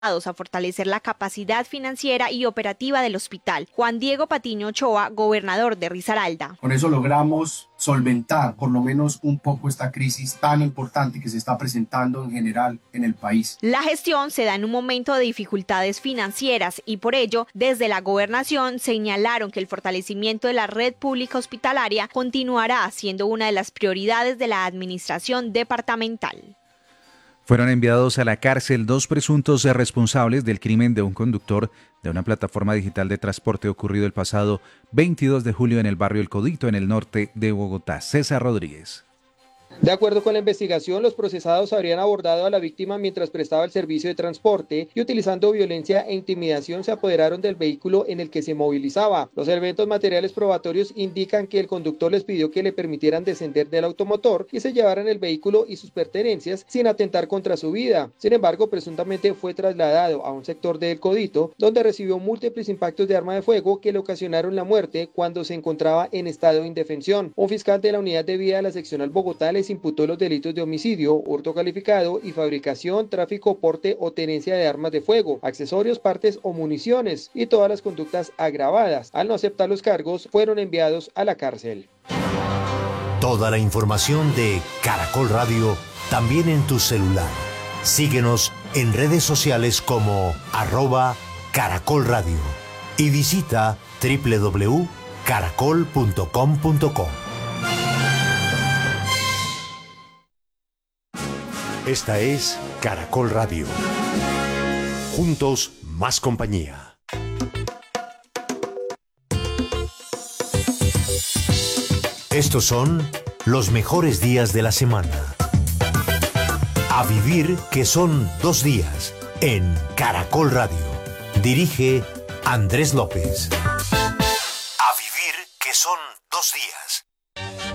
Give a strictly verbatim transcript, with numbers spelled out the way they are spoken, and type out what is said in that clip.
a fortalecer la capacidad financiera y operativa del hospital. Juan Diego Patiño Ochoa, gobernador de Risaralda. Con eso logramos solventar por lo menos un poco esta crisis tan importante que se está presentando en general en el país. La gestión se da en un momento de dificultades financieras y por ello, desde la gobernación señalaron que el fortalecimiento de la red pública hospitalaria continuará siendo una de las prioridades de la administración departamental. Fueron enviados a la cárcel dos presuntos responsables del crimen de un conductor de una plataforma digital de transporte ocurrido el pasado veintidós de julio en el barrio El Codito, en el norte de Bogotá. César Rodríguez. De acuerdo con la investigación, los procesados habrían abordado a la víctima mientras prestaba el servicio de transporte y utilizando violencia e intimidación se apoderaron del vehículo en el que se movilizaba. Los elementos materiales probatorios indican que el conductor les pidió que le permitieran descender del automotor y se llevaran el vehículo y sus pertenencias sin atentar contra su vida. Sin embargo, presuntamente fue trasladado a un sector de El Codito, donde recibió múltiples impactos de arma de fuego que le ocasionaron la muerte cuando se encontraba en estado de indefensión. Un fiscal de la unidad de vía de la seccional Bogotá les imputó los delitos de homicidio, hurto calificado y fabricación, tráfico, porte o tenencia de armas de fuego, accesorios, partes o municiones y todas las conductas agravadas. Al no aceptar los cargos, fueron enviados a la cárcel. Toda la información de Caracol Radio también en tu celular. Síguenos en redes sociales como arroba Caracol Radio y visita doble u doble u doble u punto caracol punto com punto co. Esta es Caracol Radio. Juntos, más compañía. Estos son los mejores días de la semana. A vivir que son dos días en Caracol Radio. Dirige Andrés López. A vivir que son dos días.